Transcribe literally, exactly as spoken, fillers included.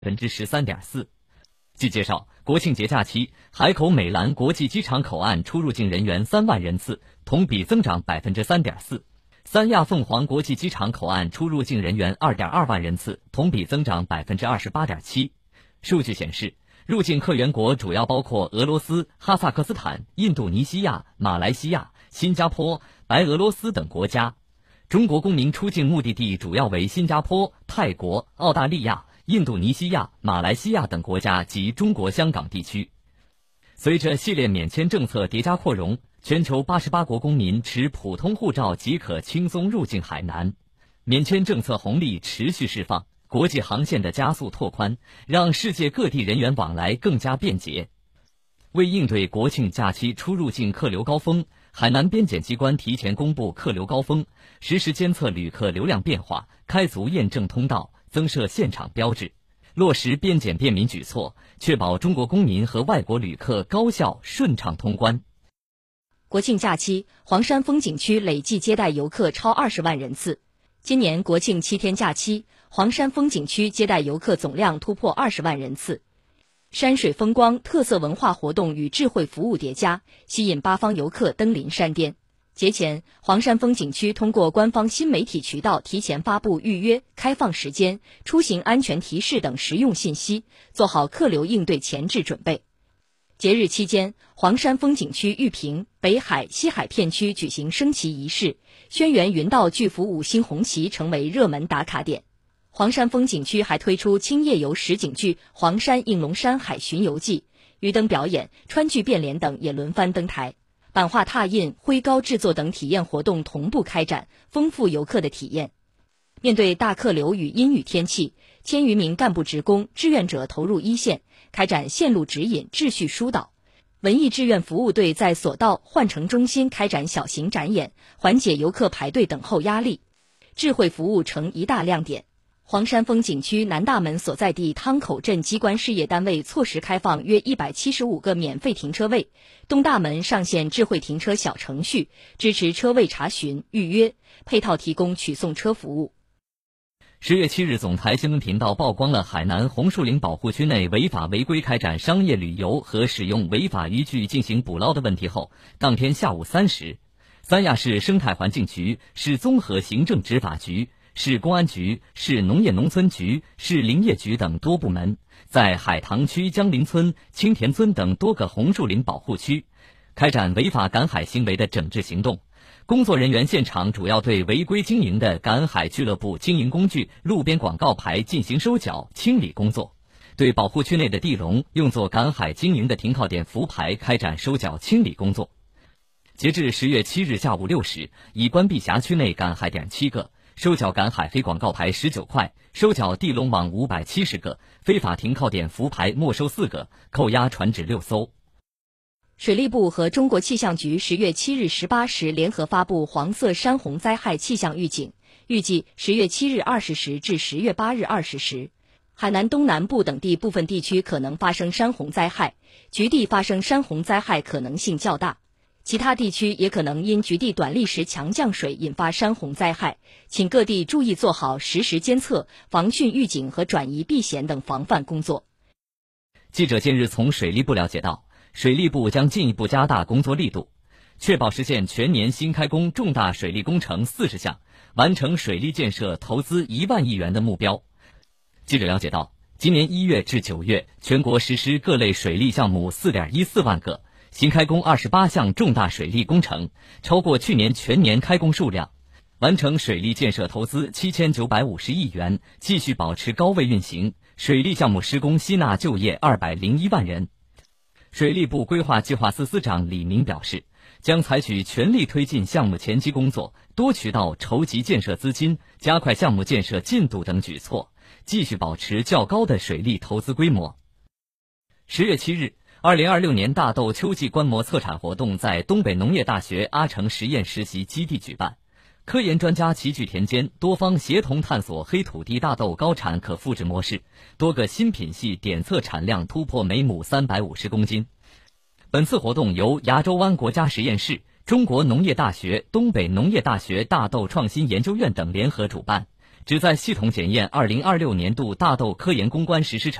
分之十三点四。据介绍，国庆节假期，海口美兰国际机场口岸出入境人员三万人次，同比增长百分之三点四。三亚凤凰国际机场口岸出入境人员二点二万人次，同比增长百分之二十八点七。数据显示，入境客源国主要包括俄罗斯、哈萨克斯坦、印度尼西亚、马来西亚、新加坡、白俄罗斯等国家。中国公民出境目的地主要为新加坡、泰国、澳大利亚、印度尼西亚、马来西亚等国家及中国香港地区。随着系列免签政策叠加扩容，全球八十八国公民持普通护照即可轻松入境海南。免签政策红利持续释放，国际航线的加速拓宽，让世界各地人员往来更加便捷。为应对国庆假期出入境客流高峰，海南边检机关提前公布客流高峰，实时监测旅客流量变化，开足验证通道，增设现场标志，落实边检便民举措，确保中国公民和外国旅客高效顺畅通关。 国庆假期，黄山风景区累计接待游客超二十万人次。今年国庆七天假期，黄山风景区接待游客总量突破二十万人次。山水风光、特色文化活动与智慧服务叠加，吸引八方游客登临山巅。节前，黄山风景区通过官方新媒体渠道提前发布预约、开放时间、出行安全提示等实用信息，做好客流应对前置准备。节日期间，黄山风景区玉屏、北海、西海片区举行升旗仪式，轩辕云道巨幅五星红旗成为热门打卡点。黄山风景区还推出轻夜游实景剧《黄山应龙山海巡游记》，鱼灯表演、川剧变脸等也轮番登台，版画拓印、徽糕制作等体验活动同步开展，丰富游客的体验。面对大客流与阴雨天气，千余名干部职工、志愿者投入一线，开展线路指引、秩序疏导。文艺志愿服务队在索道、换乘中心开展小型展演，缓解游客排队等候压力。智慧服务成一大亮点。黄山风景区南大门所在地汤口镇机关事业单位错时开放约一百七十五个免费停车位，东大门上线智慧停车小程序，支持车位查询、预约，配套提供取送车服务。 十月七日，总台新闻频道曝光了海南红树林保护区内违法违规开展商业旅游和使用违法渔具进行捕捞的问题后，当天下午三时，三亚市生态环境局、市综合行政执法局、市公安局、市农业农村局、市林业局等多部门在海棠区江林村、青田村等多个红树林保护区开展违法赶海行为的整治行动。工作人员现场主要对违规经营的赶海俱乐部经营工具、路边广告牌进行收缴清理工作，对保护区内的地笼用作赶海经营的停靠点浮牌开展收缴清理工作。截至十月七日下午六时，已关闭辖区内赶海点七个，收缴赶海非广告牌十九块，收缴地笼网五百七十个，非法停靠点浮牌没收四个，扣押船只六艘。 水利部和中国气象局十月七日十八时联合发布黄色山洪灾害气象预警，预计十月七日二十时至十月八日二十时，海南东南部等地部分地区可能发生山洪灾害，局地发生山洪灾害可能性较大。其他地区也可能因局地短历时强降水引发山洪灾害，请各地注意做好实时监测、防汛预警和转移避险等防范工作。 记者近日从水利部了解到，水利部将进一步加大工作力度，确保实现全年新开工重大水利工程四十项，完成水利建设投资一万亿元的目标。记者了解到，今年一月至九月，全国实施各类水利项目 四点一四万个，新开工二十八项重大水利工程，超过去年全年开工数量，完成水利建设投资七千九百五十亿元，继续保持高位运行，水利项目施工吸纳就业二百零一万人。水利部规划计划司司长李明表示，将采取全力推进项目前期工作、多渠道筹集建设资金、加快项目建设进度等举措，继续保持较高的水利投资规模。十月七日，二零二六年大豆秋季观摩测产活动在东北农业大学阿城实验实习基地举办，科研专家齐聚田间，多方协同探索黑土地大豆高产可复制模式，多个新品系点测产量突破每亩三百五十公斤。本次活动由牙洲湾国家实验室、中国农业大学、东北农业大学大豆创新研究院等联合主办， 旨在系统检验二零二六年度大豆科研攻关实施成